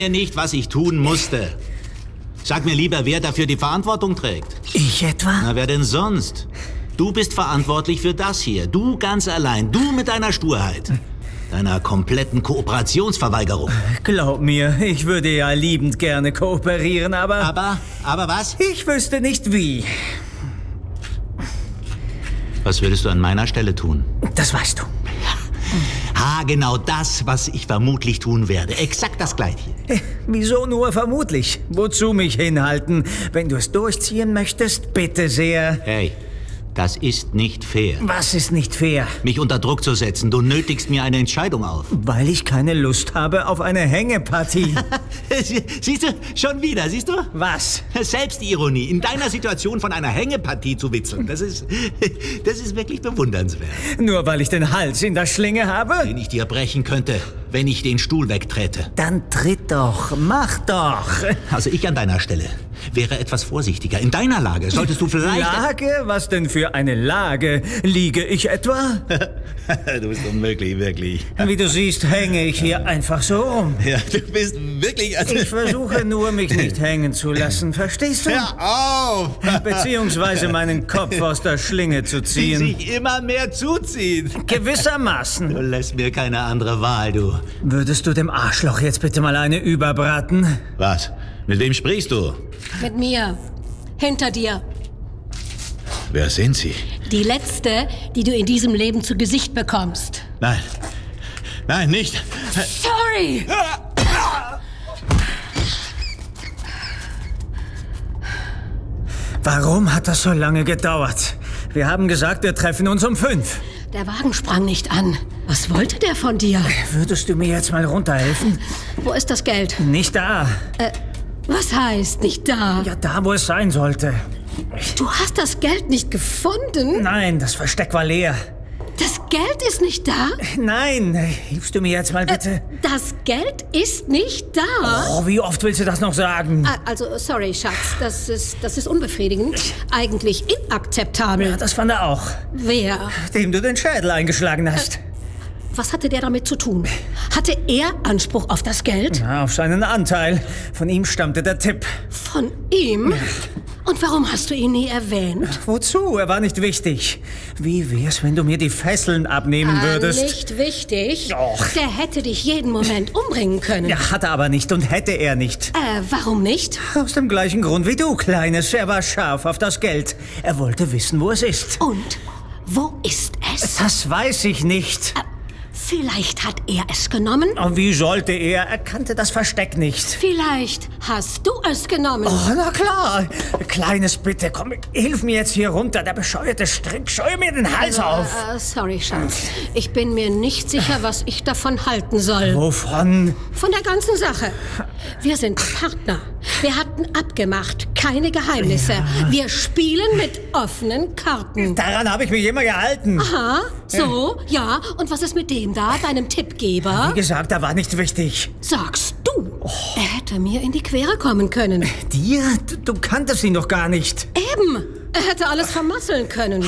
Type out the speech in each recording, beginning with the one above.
mir nicht, was ich tun musste. Sag mir lieber, wer dafür die Verantwortung trägt. Ich etwa? Na, wer denn sonst? Du bist verantwortlich für das hier. Du ganz allein. Du mit deiner Sturheit. Deiner kompletten Kooperationsverweigerung. Glaub mir, ich würde ja liebend gerne kooperieren, aber... Aber was? Ich wüsste nicht wie. Was würdest du an meiner Stelle tun? Das weißt du. Genau das, was ich vermutlich tun werde. Exakt das Gleiche. Wieso nur vermutlich? Wozu mich hinhalten? Wenn du es durchziehen möchtest, bitte sehr. Hey, das ist nicht fair. Was ist nicht fair? Mich unter Druck zu setzen. Du nötigst mir eine Entscheidung auf. Weil ich keine Lust habe auf eine Hängepartie. Siehst du, schon wieder, siehst du? Was? Selbstironie. In deiner Situation von einer Hängepartie zu witzeln. Das ist wirklich bewundernswert. Nur weil ich den Hals in der Schlinge habe? Den ich dir brechen könnte, wenn ich den Stuhl wegtrete. Dann tritt doch, mach doch. Also ich an deiner Stelle wäre etwas vorsichtiger. In deiner Lage solltest du vielleicht... Lage? Was denn für eine Lage? Liege ich etwa? Du bist unmöglich, wirklich. Wie du siehst, hänge ich hier einfach so rum. Ja, du bist wirklich... Ich versuche nur, mich nicht hängen zu lassen, verstehst du? Hör auf! Beziehungsweise meinen Kopf aus der Schlinge zu Die ziehen. sich immer mehr zuzieht. Gewissermaßen. Du lässt mir keine andere Wahl, du. Würdest du dem Arschloch jetzt bitte mal eine überbraten? Was? Mit wem sprichst du? Mit mir. Hinter dir. Wer sind Sie? Die letzte, die du in diesem Leben zu Gesicht bekommst. Nein. Nein, nicht. Sorry! Warum hat das so lange gedauert? Wir haben gesagt, wir treffen uns um 5. Der Wagen sprang nicht an. Was wollte der von dir? Würdest du mir jetzt mal runterhelfen? Wo ist das Geld? Nicht da. Was heißt nicht da? Ja, da, wo es sein sollte. Du hast das Geld nicht gefunden? Nein, das Versteck war leer. Das Geld ist nicht da? Nein, hilfst du mir jetzt mal bitte? Das Geld ist nicht da? Oh, wie oft willst du das noch sagen? Also, sorry, Schatz. Das ist unbefriedigend. Eigentlich inakzeptabel. Ja, das fand er auch. Wer? Dem du den Schädel eingeschlagen hast. Was hatte der damit zu tun? Hatte er Anspruch auf das Geld? Na, auf seinen Anteil. Von ihm stammte der Tipp. Von ihm? Und warum hast du ihn nie erwähnt? Wozu? Er war nicht wichtig. Wie wär's, wenn du mir die Fesseln abnehmen würdest? Nicht wichtig. Doch. Der hätte dich jeden Moment umbringen können. Ja, hat er aber nicht und hätte er nicht. Warum nicht? Aus dem gleichen Grund wie du, Kleines. Er war scharf auf das Geld. Er wollte wissen, wo es ist. Und wo ist es? Das weiß ich nicht. Vielleicht hat er es genommen. Und wie sollte er? Er kannte das Versteck nicht. Vielleicht hast du es genommen. Oh, na klar. Kleines, bitte, komm, hilf mir jetzt hier runter. Der bescheuerte Strick, scheue mir den Hals auf. Sorry, Schatz. Ich bin mir nicht sicher, was ich davon halten soll. Wovon? Von der ganzen Sache. Wir sind Partner. Wir hatten abgemacht, keine Geheimnisse. Ja. Wir spielen mit offenen Karten. Daran habe ich mich immer gehalten. Aha, so, ja. Und was ist mit dem da, deinem Tippgeber? Wie gesagt, er war nicht wichtig. Sagst du? Oh. Er hätte mir in die Quere kommen können. Dir? Du kanntest ihn doch gar nicht. Eben. Er hätte alles vermasseln können.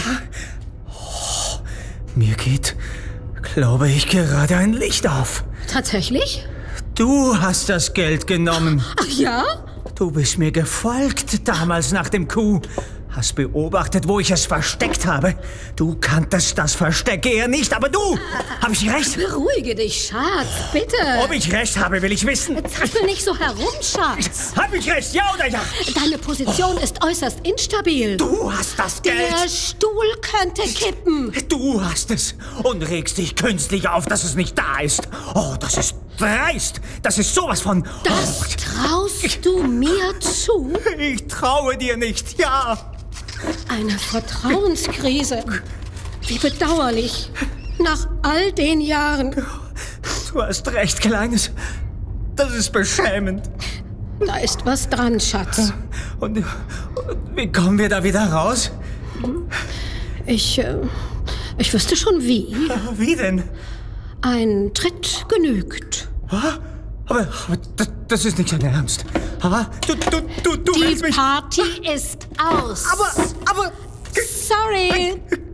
Oh, mir geht, glaube ich, gerade ein Licht auf. Tatsächlich? Du hast das Geld genommen. Ach ja? Du bist mir gefolgt damals nach dem Coup. Hast beobachtet, wo ich es versteckt habe. Du kanntest das Versteck eher nicht, aber du! Habe ich recht? Beruhige dich, Schatz, bitte. Ob ich recht habe, will ich wissen. Zappel nicht so herum, Schatz. Hab ich recht, ja oder ja? Deine Position ist äußerst instabil. Du hast das Geld. Der Stuhl könnte kippen. Du hast es und regst dich künstlich auf, dass es nicht da ist. Oh, das ist dreist. Das ist sowas von... Das traust du mir zu? Ich traue dir nicht, ja. Eine Vertrauenskrise. Wie bedauerlich. Nach all den Jahren. Du hast recht, Kleines. Das ist beschämend. Da ist was dran, Schatz. Und wie kommen wir da wieder raus? Ich wüsste schon wie. Wie denn? Ein Tritt genügt. Aber das ist nicht dein Ernst. Du Die willst mich... Party ist aus. Aber... Sorry.